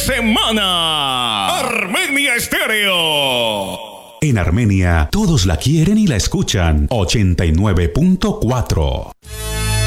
semana. Armenia Estéreo. En Armenia, todos la quieren y la escuchan. 89.4.